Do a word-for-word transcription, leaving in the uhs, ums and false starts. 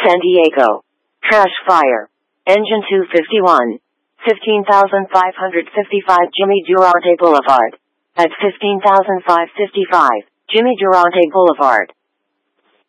San Diego. Crash fire. Engine two fifty-one. fifteen thousand five hundred fifty-five Jimmy Durante Boulevard. At fifteen thousand five hundred fifty-five, Jimmy Durante Boulevard.